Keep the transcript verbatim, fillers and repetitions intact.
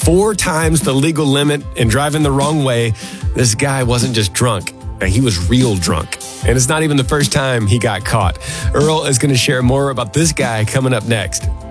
four times the legal limit and driving the wrong way. This guy wasn't just drunk. He was real drunk. And it's not even the first time he got caught. Earl is going to share more about this guy coming up next.